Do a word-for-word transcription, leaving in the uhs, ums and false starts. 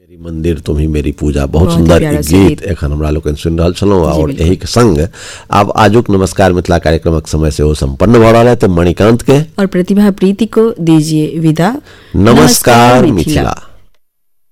मेरी मंदिर तुम्ही मेरी पूजा, बहुत बहुत सुंदर प्यारा एक सा गीत गीत। एखन हमरा लोकनि सुनि रहल छलहुँ और बिल्कुल। एही के संग आब आजुक नमस्कार मिथिला कार्यक्रमक समय से वो संपन्न भ रहल है। तो मणिकांत के और प्रतिभा प्रीति को दीजिए विदा। नमस्कार मिथिला।